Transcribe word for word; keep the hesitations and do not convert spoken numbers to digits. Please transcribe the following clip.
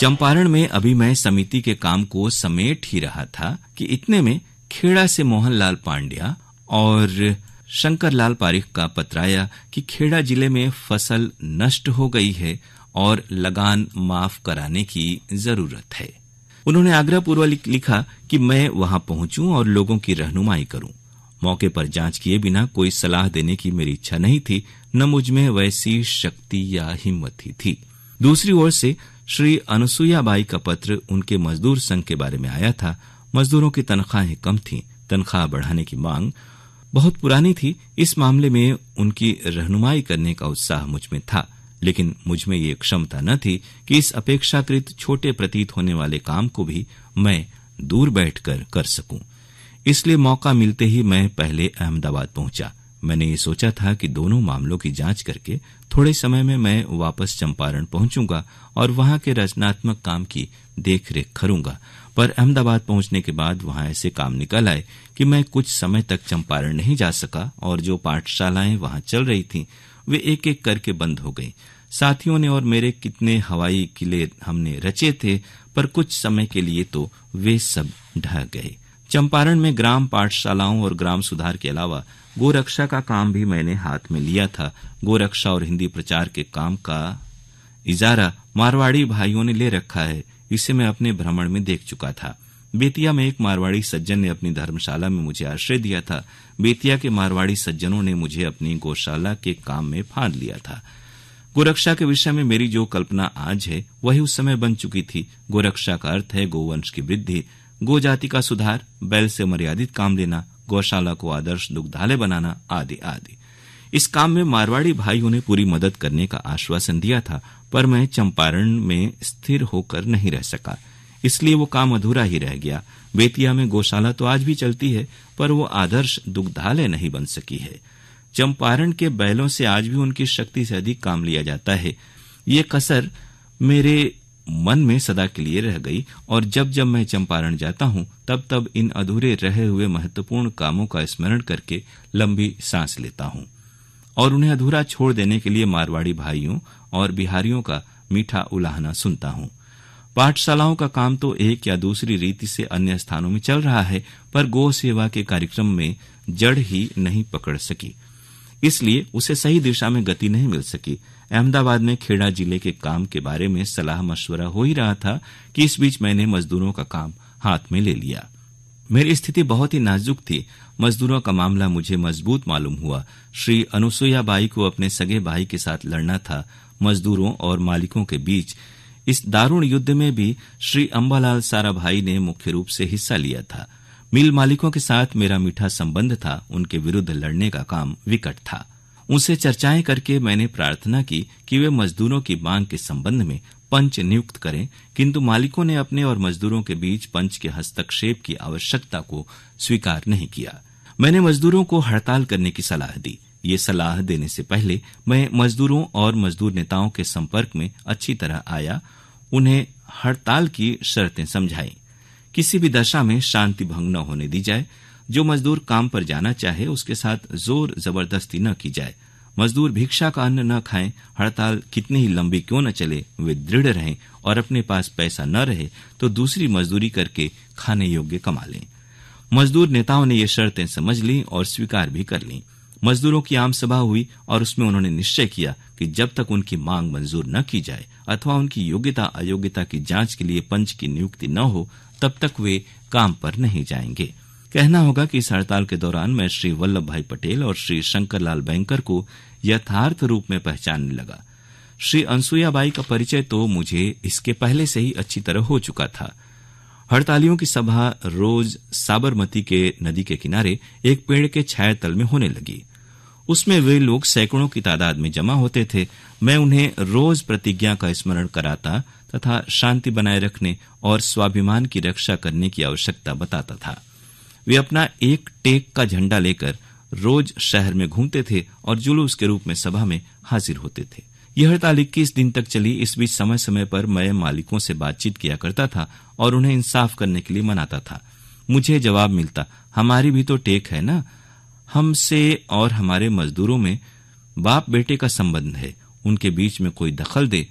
चंपारण में अभी मैं समिति के काम को समेट ही रहा था कि इतने में खेड़ा से मोहनलाल पांड्या और शंकरलाल पारिख का पत्र आया कि खेड़ा जिले में फसल नष्ट हो गई है और लगान माफ कराने की जरूरत है। उन्होंने आग्रहपूर्वक लिखा कि मैं वहां पहुंचूं और लोगों की रहनुमाई करूं। मौके पर जांच किए बिना कोई सलाह देने की मेरी इच्छा नहीं थी, न मुझ में वैसी शक्ति या हिम्मत ही थी। दूसरी ओर से श्री अनुसुईयाबाई का पत्र उनके मजदूर संघ के बारे में आया था। मजदूरों की तनख्वाहें कम थीं, तनख्वाह बढ़ाने की मांग बहुत पुरानी थी। इस मामले में उनकी रहनुमाई करने का उत्साह मुझ में था, लेकिन मुझ में ये क्षमता न थी कि इस अपेक्षाकृत छोटे प्रतीत होने वाले काम को भी मैं दूर बैठकर कर सकूं। इसलिए मौका मिलते ही मैं पहले अहमदाबाद पहुंचा। मैंने ये सोचा था कि दोनों मामलों की जांच करके थोड़े समय में मैं वापस चंपारण पहुंचूंगा और वहां के रचनात्मक काम की देखरेख करूंगा। पर अहमदाबाद पहुंचने के बाद वहां ऐसे काम निकल आए कि मैं कुछ समय तक चंपारण नहीं जा सका और जो पाठशालाएं वहां चल रही थीं वे एक एक करके बंद हो गई। साथियों ने और मेरे कितने हवाई किले हमने रचे थे, पर कुछ समय के लिए तो वे सब ढह गए। चंपारण में ग्राम पाठशालाओं और ग्राम सुधार के अलावा गोरक्षा का काम भी मैंने हाथ में लिया था। गोरक्षा और हिंदी प्रचार के काम का इजारा मारवाड़ी भाइयों ने ले रखा है, इसे मैं अपने भ्रमण में देख चुका था। बेतिया में एक मारवाड़ी सज्जन ने अपनी धर्मशाला में मुझे आश्रय दिया था। बेतिया के मारवाड़ी सज्जनों ने मुझे अपनी गौशाला के काम में फांद लिया था। गोरक्षा के विषय में मेरी जो कल्पना आज है वही उस समय बन चुकी थी। गोरक्षा का अर्थ है गोवंश की वृद्धि, गो जाति का सुधार, बैल से मर्यादित काम लेना, गौशाला को आदर्श दुग्धालय बनाना आदि आदि। इस काम में मारवाड़ी भाइयों ने पूरी मदद करने का आश्वासन दिया था, पर मैं चंपारण में स्थिर होकर नहीं रह सका, इसलिए वो काम अधूरा ही रह गया। बेतिया में गौशाला तो आज भी चलती है, पर वो आदर्श दुग्धालय नहीं बन सकी है। चंपारण के बैलों से आज भी उनकी शक्ति से अधिक काम लिया जाता है। ये कसर मेरे मन में सदा के लिए रह गई और जब जब मैं चंपारण जाता हूं तब तब इन अधूरे रहे हुए महत्वपूर्ण कामों का स्मरण करके लंबी सांस लेता हूं और उन्हें अधूरा छोड़ देने के लिए मारवाड़ी भाइयों और बिहारियों का मीठा उलाहना सुनता हूं। पाठशालाओं का काम तो एक या दूसरी रीति से अन्य स्थानों में चल रहा है, पर गौ सेवा के कार्यक्रम में जड़ ही नहीं पकड़ सकी, इसलिए उसे सही दिशा में गति नहीं मिल सकी। अहमदाबाद में खेड़ा जिले के काम के बारे में सलाह मशवरा हो ही रहा था कि इस बीच मैंने मजदूरों का काम हाथ में ले लिया। मेरी स्थिति बहुत ही नाजुक थी। मजदूरों का मामला मुझे मजबूत मालूम हुआ। श्री अनुसुईयाबाई को अपने सगे भाई के साथ लड़ना था। मजदूरों और मालिकों के बीच इस दारुण युद्ध में भी श्री अंबालाल साराभाई ने मुख्य रूप से हिस्सा लिया था। मिल मालिकों के साथ मेरा मीठा संबंध था, उनके विरुद्ध लड़ने का काम विकट था। उनसे चर्चाएं करके मैंने प्रार्थना की कि वे मजदूरों की मांग के संबंध में पंच नियुक्त करें, किंतु मालिकों ने अपने और मजदूरों के बीच पंच के हस्तक्षेप की आवश्यकता को स्वीकार नहीं किया। मैंने मजदूरों को हड़ताल करने की सलाह दी। ये सलाह देने से पहले मैं मजदूरों और मजदूर नेताओं के संपर्क में अच्छी तरह आया, उन्हें हड़ताल की शर्तें समझाई। किसी भी दशा में शांति भंग न होने दी जाए। जो मजदूर काम पर जाना चाहे उसके साथ जोर जबरदस्ती न की जाए। मजदूर भिक्षा का अन्न न खाएं। हड़ताल कितनी ही लंबी क्यों न चले, वे दृढ़ रहें और अपने पास पैसा न रहे तो दूसरी मजदूरी करके खाने योग्य कमा लें। मजदूर नेताओं ने ये शर्तें समझ ली और स्वीकार भी कर ली। मजदूरों की आम सभा हुई और उसमें उन्होंने निश्चय किया कि जब तक उनकी मांग मंजूर न की जाए अथवा उनकी योग्यता अयोग्यता की जांच के लिए पंच की नियुक्ति न हो, तब तक वे काम पर नहीं जाएंगे। कहना होगा कि इस हड़ताल के दौरान मैं श्री वल्लभ भाई पटेल और श्री शंकरलाल बैंकर को यथार्थ रूप में पहचानने लगा। श्री अनुसुईयाबाई का परिचय तो मुझे इसके पहले से ही अच्छी तरह हो चुका था। हड़तालियों की सभा रोज साबरमती के नदी के किनारे एक पेड़ के छाया तल में होने लगी। उसमें वे लोग सैकड़ों की तादाद में जमा होते थे। मैं उन्हें रोज प्रतिज्ञा का स्मरण कराता तथा शांति बनाए रखने और स्वाभिमान की रक्षा करने की आवश्यकता बताता था। वे अपना एक टेक का झंडा लेकर रोज शहर में घूमते थे और जुलूस के रूप में सभा में हाजिर होते थे। यह हड़ताल इक्कीस दिन तक चली। इस बीच समय समय पर मैं मालिकों से बातचीत किया करता था और उन्हें इंसाफ करने के लिए मनाता था। मुझे जवाब मिलता, हमारी भी तो टेक है ना, हमसे और हमारे मजदूरों में बाप बेटे का संबंध है, उनके बीच में कोई दखल दे